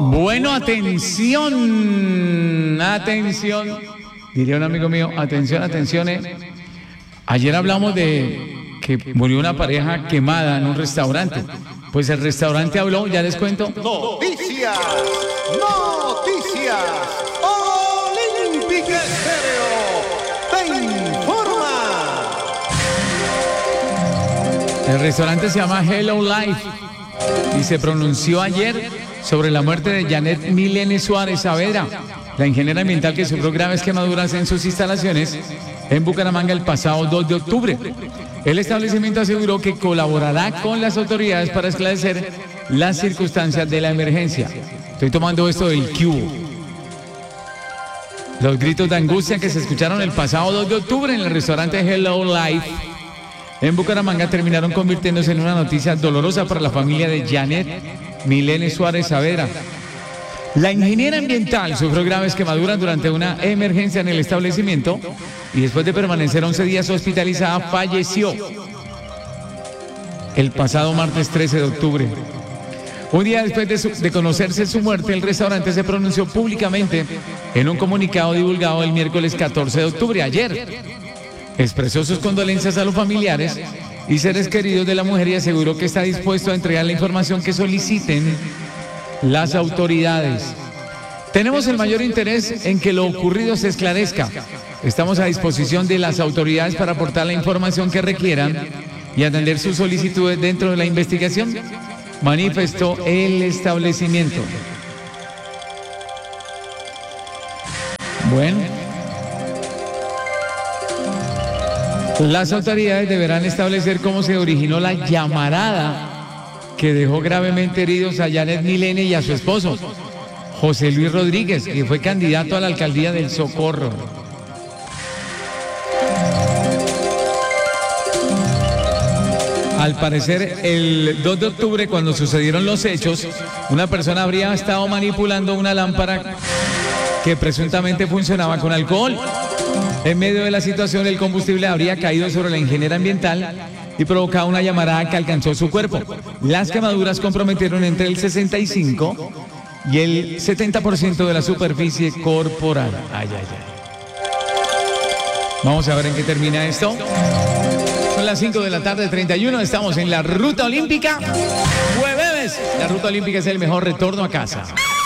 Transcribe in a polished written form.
Bueno, atención, atención. Diría un amigo mío, atención, atención. Ayer hablamos de que murió una pareja quemada en un restaurante. Pues el restaurante habló, ya les cuento. Noticias, noticias. Olímpica Estéreo te informa. El restaurante se llama Hello Life y se pronunció ayer sobre la muerte de Janet Milene Suárez Saavedra, la ingeniera ambiental que sufrió graves quemaduras en sus instalaciones en Bucaramanga el pasado 2 de octubre. El establecimiento aseguró que colaborará con las autoridades para esclarecer las circunstancias de la emergencia. Estoy tomando esto del cubo. Los gritos de angustia que se escucharon el pasado 2 de octubre en el restaurante Hello Life en Bucaramanga terminaron convirtiéndose en una noticia dolorosa para la familia de Janet Milene Suárez Saavedra. La ingeniera ambiental sufrió graves quemaduras durante una emergencia en el establecimiento y después de permanecer 11 días hospitalizada falleció el pasado martes 13 de octubre. Un día después de conocerse su muerte, el restaurante se pronunció públicamente en un comunicado divulgado el miércoles 14 de octubre, ayer. Expresó sus condolencias a los familiares y seres queridos de la mujer y aseguró que está dispuesto a entregar la información que soliciten las autoridades. Tenemos el mayor interés en que lo ocurrido se esclarezca. Estamos a disposición de las autoridades para aportar la información que requieran y atender sus solicitudes dentro de la investigación, manifestó el establecimiento. Bueno, las autoridades deberán establecer cómo se originó la llamarada que dejó gravemente heridos a Janet Milene y a su esposo, José Luis Rodríguez, que fue candidato a la alcaldía del Socorro. Al parecer, el 2 de octubre, cuando sucedieron los hechos, una persona habría estado manipulando una lámpara que presuntamente funcionaba con alcohol. En medio de la situación, el combustible habría caído sobre la ingeniera ambiental y provocado una llamarada que alcanzó su cuerpo. Las quemaduras comprometieron entre el 65 y el 70% de la superficie corporal. Ay, ay, ay. Vamos a ver en qué termina esto. Son las 5 de la tarde, 31. Estamos en la Ruta Olímpica. Jueves. La Ruta Olímpica es el mejor retorno a casa.